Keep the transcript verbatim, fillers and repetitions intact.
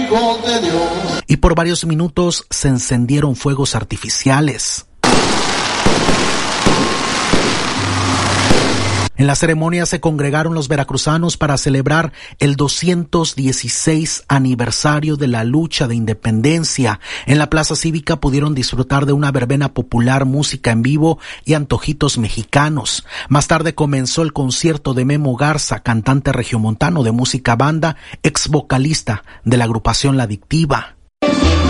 Hijo de Dios. Y por varios minutos se encendieron fuegos artificiales. En la ceremonia se congregaron los veracruzanos para celebrar el doscientos dieciséis aniversario de la lucha de independencia. En la plaza cívica pudieron disfrutar de una verbena popular, música en vivo y antojitos mexicanos. Más tarde comenzó el concierto de Memo Garza, cantante regiomontano de música banda, ex vocalista de la agrupación La Adictiva.